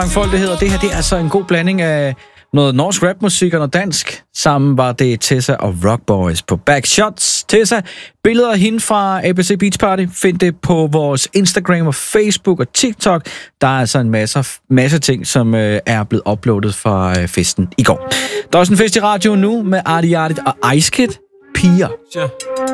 Mangfoldighed, og det her, det er altså en god blanding af noget norsk rapmusik og noget dansk. Sammen var det Tessa og Rock Boys på Backshots. Tessa, billeder af hende fra ABC Beach Party. Find det på vores Instagram og Facebook og TikTok. Der er altså en masse ting, som er blevet uploadet fra festen i går. Der er også en fest i radioen nu med Artie Artie og Ice Kid. Piger.